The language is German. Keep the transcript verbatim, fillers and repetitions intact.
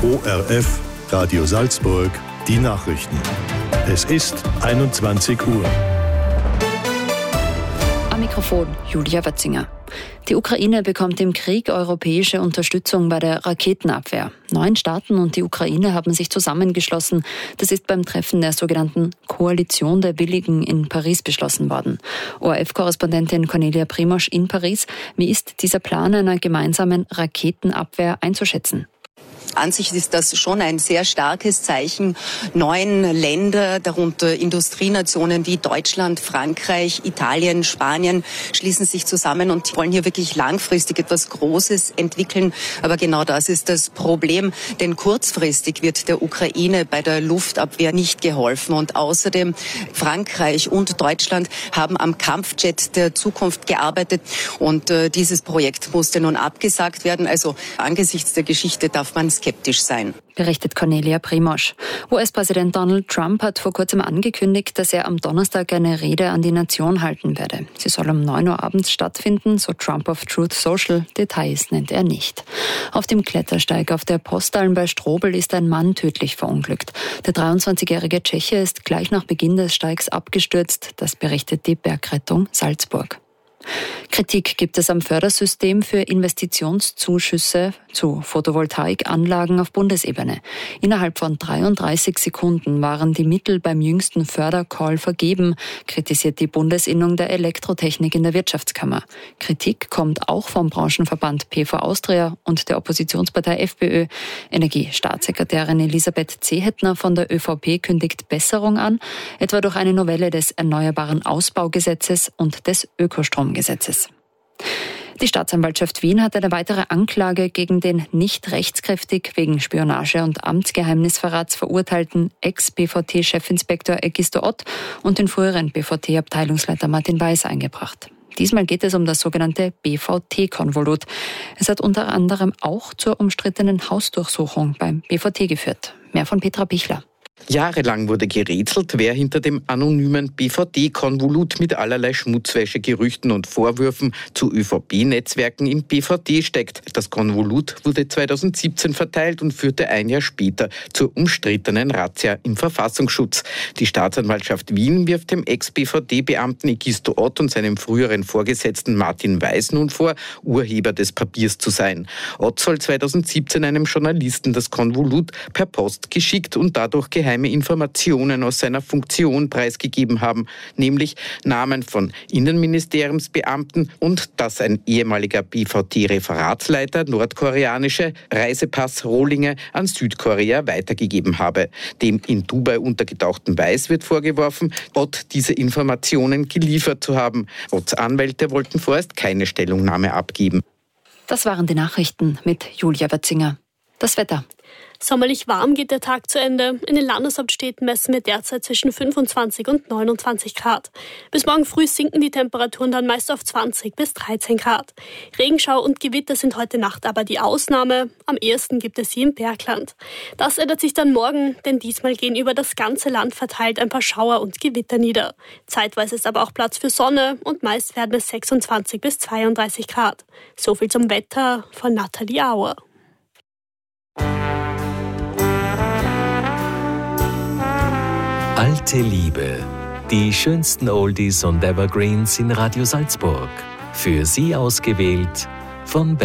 O R F, Radio Salzburg, die Nachrichten. Es ist einundzwanzig Uhr. Am Mikrofon Julia Wötzinger. Die Ukraine bekommt im Krieg europäische Unterstützung bei der Raketenabwehr. Neun Staaten und die Ukraine haben sich zusammengeschlossen. Das ist beim Treffen der sogenannten Koalition der Willigen in Paris beschlossen worden. O R F-Korrespondentin Cornelia Primosch in Paris. Wie ist dieser Plan einer gemeinsamen Raketenabwehr einzuschätzen? An sich ist das schon ein sehr starkes Zeichen. Neun Länder, darunter Industrienationen wie Deutschland, Frankreich, Italien, Spanien, schließen sich zusammen und wollen hier wirklich langfristig etwas Großes entwickeln. Aber genau das ist das Problem, denn kurzfristig wird der Ukraine bei der Luftabwehr nicht geholfen. Und außerdem Frankreich und Deutschland haben am Kampfjet der Zukunft gearbeitet und äh, dieses Projekt musste nun abgesagt werden. Also angesichts der Geschichte darf man skeptisch sein. Berichtet Cornelia Primosch. U S-Präsident Donald Trump hat vor kurzem angekündigt, dass er am Donnerstag eine Rede an die Nation halten werde. Sie soll um neun Uhr abends stattfinden, so Trump auf Truth Social. Details nennt er nicht. Auf dem Klettersteig auf der Postalm bei Strobel ist ein Mann tödlich verunglückt. Der dreiundzwanzigjährige Tscheche ist gleich nach Beginn des Steigs abgestürzt. Das berichtet die Bergrettung Salzburg. Kritik gibt es am Fördersystem für Investitionszuschüsse zu Photovoltaikanlagen auf Bundesebene. Innerhalb von dreiunddreißig Sekunden waren die Mittel beim jüngsten Fördercall vergeben, kritisiert die Bundesinnung der Elektrotechnik in der Wirtschaftskammer. Kritik kommt auch vom Branchenverband P V Austria und der Oppositionspartei FPÖ. Energiestaatssekretärin Elisabeth Zehetner von der ÖVP kündigt Besserung an, etwa durch eine Novelle des Erneuerbaren Ausbaugesetzes und des Ökostromgesetzes. Die Staatsanwaltschaft Wien hat eine weitere Anklage gegen den nicht rechtskräftig wegen Spionage und Amtsgeheimnisverrats verurteilten Ex-B V T-Chefinspektor Egisto Ott und den früheren B V T-Abteilungsleiter Martin Weiß eingebracht. Diesmal geht es um das sogenannte B V T-Konvolut. Es hat unter anderem auch zur umstrittenen Hausdurchsuchung beim B V T geführt. Mehr von Petra Pichler. Jahrelang wurde gerätselt, wer hinter dem anonymen B V T-Konvolut mit allerlei Schmutzwäsche, Gerüchten und Vorwürfen zu ÖVP-Netzwerken im B V T steckt. Das Konvolut wurde zweitausendsiebzehn verteilt und führte ein Jahr später zur umstrittenen Razzia im Verfassungsschutz. Die Staatsanwaltschaft Wien wirft dem Ex-B V T-Beamten Egisto Ott und seinem früheren Vorgesetzten Martin Weiß nun vor, Urheber des Papiers zu sein. Ott soll zweitausendsiebzehn einem Journalisten das Konvolut per Post geschickt und dadurch geheime Informationen aus seiner Funktion preisgegeben haben, nämlich Namen von Innenministeriumsbeamten und dass ein ehemaliger B V T-Referatsleiter nordkoreanische Reisepassrohlinge an Südkorea weitergegeben habe. Dem in Dubai untergetauchten Weiß wird vorgeworfen, Ott diese Informationen geliefert zu haben. Otts Anwälte wollten vorerst keine Stellungnahme abgeben. Das waren die Nachrichten mit Julia Wötzinger. Das Wetter. Sommerlich warm geht der Tag zu Ende. In den Landeshauptstädten messen wir derzeit zwischen fünfundzwanzig und neunundzwanzig Grad. Bis morgen früh sinken die Temperaturen dann meist auf zwanzig bis dreizehn Grad. Regenschau und Gewitter sind heute Nacht aber die Ausnahme. Am ehesten gibt es sie im Bergland. Das ändert sich dann morgen, denn diesmal gehen über das ganze Land verteilt ein paar Schauer und Gewitter nieder. Zeitweise ist aber auch Platz für Sonne und meist werden es sechsundzwanzig bis zweiunddreißig Grad. So viel zum Wetter von Nathalie Auer. Alte Liebe. Die schönsten Oldies und Evergreens in Radio Salzburg. Für Sie ausgewählt von